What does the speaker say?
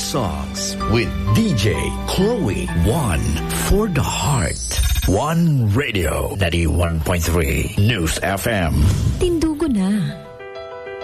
songs with DJ Chloe. One for the heart. One Radio 91.3 News FM. Tindugo na.